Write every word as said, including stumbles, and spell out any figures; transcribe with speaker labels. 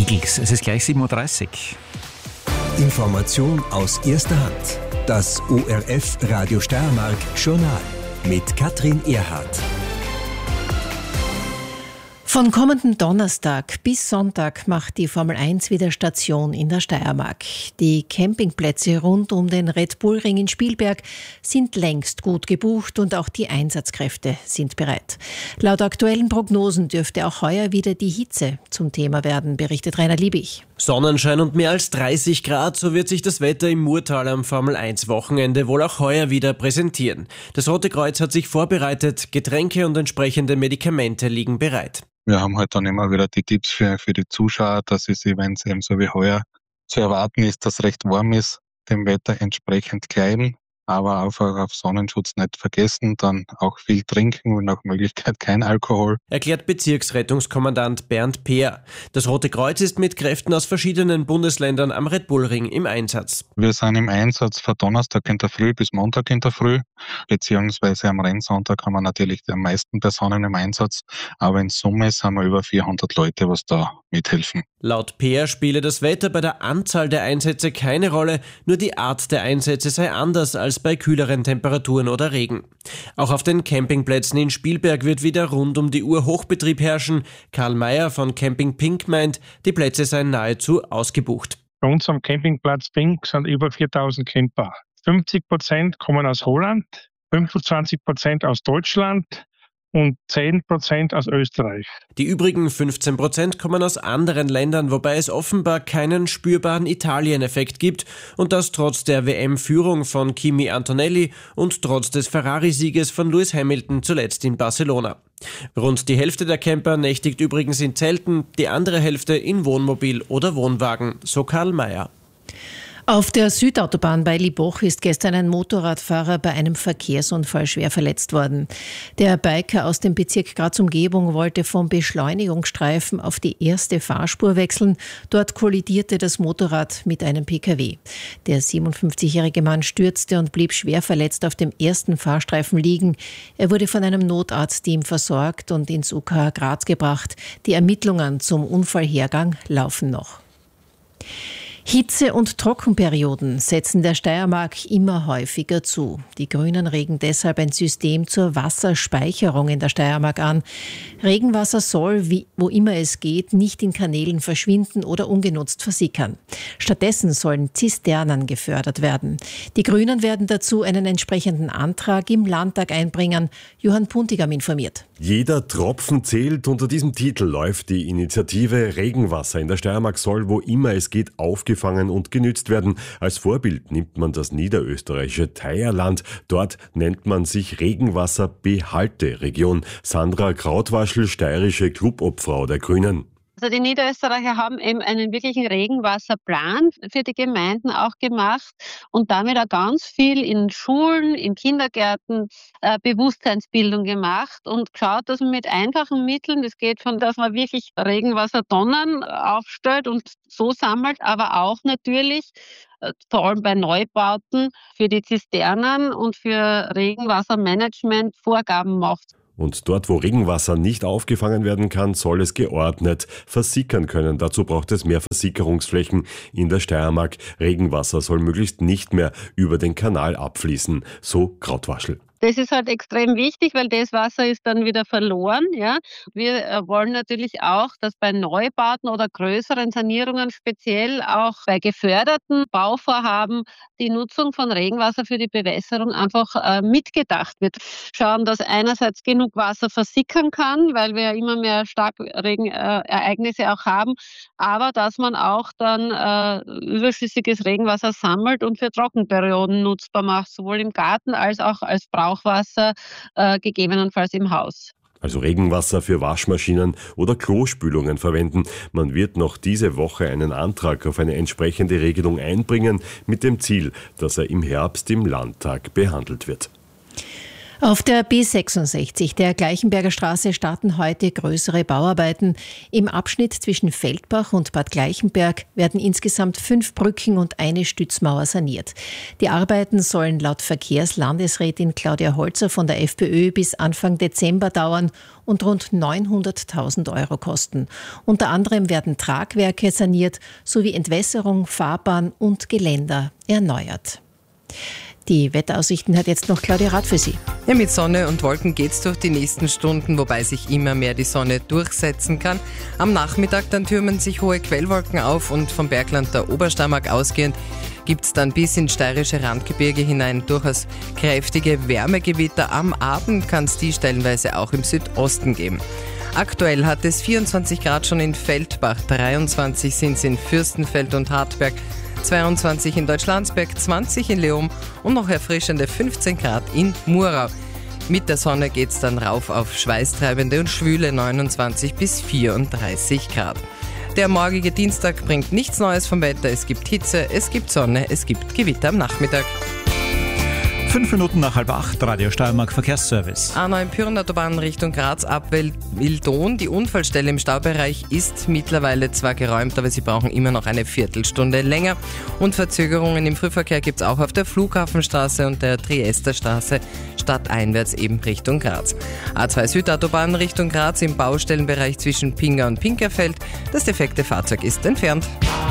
Speaker 1: Eagles. Es ist gleich sieben Uhr dreißig.
Speaker 2: Information aus erster Hand. Das O R F Radio Steiermark Journal mit Katrin Erhardt.
Speaker 3: Von kommenden Donnerstag bis Sonntag macht die Formel eins wieder Station in der Steiermark. Die Campingplätze rund um den Red Bull Ring in Spielberg sind längst gut gebucht und auch die Einsatzkräfte sind bereit. Laut aktuellen Prognosen dürfte auch heuer wieder die Hitze zum Thema werden, berichtet Rainer Liebig.
Speaker 4: Sonnenschein und mehr als dreißig Grad, so wird sich das Wetter im Murtal am Formel eins Wochenende wohl auch heuer wieder präsentieren. Das Rote Kreuz hat sich vorbereitet, Getränke und entsprechende Medikamente liegen bereit.
Speaker 5: Wir haben halt dann immer wieder die Tipps für, für die Zuschauer, dass es Events eben so wie heuer zu erwarten ist, dass es recht warm ist, dem Wetter entsprechend kleiden, aber einfach auf Sonnenschutz nicht vergessen, dann auch viel trinken und nach Möglichkeit kein Alkohol.
Speaker 4: Erklärt Bezirksrettungskommandant Bernd Peer. Das Rote Kreuz ist mit Kräften aus verschiedenen Bundesländern am Red Bull Ring im Einsatz.
Speaker 5: Wir sind im Einsatz von Donnerstag in der Früh bis Montag in der Früh, beziehungsweise am Rennsonntag haben wir natürlich die meisten Personen im Einsatz, aber in Summe sind wir über vierhundert Leute, was da mithelfen.
Speaker 4: Laut Peer spiele das Wetter bei der Anzahl der Einsätze keine Rolle, nur die Art der Einsätze sei anders als bei kühleren Temperaturen oder Regen. Auch auf den Campingplätzen in Spielberg wird wieder rund um die Uhr Hochbetrieb herrschen. Karl Mayer von Camping Pink meint, die Plätze seien nahezu ausgebucht.
Speaker 6: Bei uns am Campingplatz Pink sind über viertausend Camper. fünfzig Prozent kommen aus Holland, fünfundzwanzig Prozent aus Deutschland und zehn Prozent aus Österreich.
Speaker 4: Die übrigen fünfzehn Prozent kommen aus anderen Ländern, wobei es offenbar keinen spürbaren Italien-Effekt gibt und das trotz der W M-Führung von Kimi Antonelli und trotz des Ferrari-Sieges von Lewis Hamilton zuletzt in Barcelona. Rund die Hälfte der Camper nächtigt übrigens in Zelten, die andere Hälfte in Wohnmobil oder Wohnwagen, so Karl Mayer.
Speaker 3: Auf der Südautobahn bei Liboch ist gestern ein Motorradfahrer bei einem Verkehrsunfall schwer verletzt worden. Der Biker aus dem Bezirk Graz-Umgebung wollte vom Beschleunigungsstreifen auf die erste Fahrspur wechseln. Dort kollidierte das Motorrad mit einem P K W. Der siebenundfünfzigjährige Mann stürzte und blieb schwer verletzt auf dem ersten Fahrstreifen liegen. Er wurde von einem Notarztteam versorgt und ins U K A Graz gebracht. Die Ermittlungen zum Unfallhergang laufen noch. Hitze- und Trockenperioden setzen der Steiermark immer häufiger zu. Die Grünen regen deshalb ein System zur Wasserspeicherung in der Steiermark an. Regenwasser soll, wie, wo immer es geht, nicht in Kanälen verschwinden oder ungenutzt versickern. Stattdessen sollen Zisternen gefördert werden. Die Grünen werden dazu einen entsprechenden Antrag im Landtag einbringen. Johann Puntigam informiert.
Speaker 7: Jeder Tropfen zählt. Unter diesem Titel läuft die Initiative Regenwasser in der Steiermark soll, wo immer es geht, aufgefangen und genützt werden. Als Vorbild nimmt man das niederösterreichische Theierland. Dort nennt man sich Regenwasserbehalteregion. Sandra Krautwaschel, steirische Clubobfrau der Grünen.
Speaker 8: Also die Niederösterreicher haben eben einen wirklichen Regenwasserplan für die Gemeinden auch gemacht und damit auch ganz viel in Schulen, in Kindergärten äh, Bewusstseinsbildung gemacht und geschaut, dass man mit einfachen Mitteln, das geht von, dass man wirklich Regenwassertonnen aufstellt und so sammelt, aber auch natürlich äh, vor allem bei Neubauten für die Zisternen und für Regenwassermanagement Vorgaben macht.
Speaker 7: Und dort, wo Regenwasser nicht aufgefangen werden kann, soll es geordnet versickern können. Dazu braucht es mehr Versickerungsflächen in der Steiermark. Regenwasser soll möglichst nicht mehr über den Kanal abfließen, so Krautwaschel.
Speaker 8: Das ist halt extrem wichtig, weil das Wasser ist dann wieder verloren. Ja. Wir wollen natürlich auch, dass bei Neubauten oder größeren Sanierungen, speziell auch bei geförderten Bauvorhaben, die Nutzung von Regenwasser für die Bewässerung einfach äh, mitgedacht wird. Schauen, dass einerseits genug Wasser versickern kann, weil wir ja immer mehr Starkregenereignisse auch haben, aber dass man auch dann äh, überschüssiges Regenwasser sammelt und für Trockenperioden nutzbar macht, sowohl im Garten als auch als Brauch. Wasser, äh, gegebenenfalls im Haus.
Speaker 7: Also Regenwasser für Waschmaschinen oder Klospülungen verwenden. Man wird noch diese Woche einen Antrag auf eine entsprechende Regelung einbringen, mit dem Ziel, dass er im Herbst im Landtag behandelt wird.
Speaker 3: Auf der B sechsundsechzig der Gleichenberger Straße starten heute größere Bauarbeiten. Im Abschnitt zwischen Feldbach und Bad Gleichenberg werden insgesamt fünf Brücken und eine Stützmauer saniert. Die Arbeiten sollen laut Verkehrslandesrätin Claudia Holzer von der FPÖ bis Anfang Dezember dauern und rund neunhunderttausend Euro kosten. Unter anderem werden Tragwerke saniert sowie Entwässerung, Fahrbahn und Geländer erneuert. Die Wetteraussichten hat jetzt noch Claudia Rath für Sie.
Speaker 9: Ja, mit Sonne und Wolken geht's durch die nächsten Stunden, wobei sich immer mehr die Sonne durchsetzen kann. Am Nachmittag dann türmen sich hohe Quellwolken auf und vom Bergland der Obersteiermark ausgehend gibt's dann bis ins steirische Randgebirge hinein durchaus kräftige Wärmegewitter. Am Abend kann's die stellenweise auch im Südosten geben. Aktuell hat es vierundzwanzig Grad schon in Feldbach, dreiundzwanzig sind es in Fürstenfeld und Hartberg, zweiundzwanzig in Deutschlandsberg, zwanzig in Leom und noch erfrischende fünfzehn Grad in Murau. Mit der Sonne geht's dann rauf auf schweißtreibende und schwüle neunundzwanzig bis vierunddreißig Grad. Der morgige Dienstag bringt nichts Neues vom Wetter. Es gibt Hitze, es gibt Sonne, es gibt Gewitter am Nachmittag.
Speaker 1: Fünf Minuten nach halb acht, Radio Steiermark Verkehrsservice.
Speaker 9: A neun Pyreneeautobahn Richtung Graz ab Wildon. Die Unfallstelle im Staubereich ist mittlerweile zwar geräumt, aber sie brauchen immer noch eine Viertelstunde länger. Und Verzögerungen im Frühverkehr gibt es auch auf der Flughafenstraße und der Triesterstraße stadteinwärts eben Richtung Graz. A zwei Südautobahn Richtung Graz im Baustellenbereich zwischen Pinga und Pinkerfeld. Das defekte Fahrzeug ist entfernt.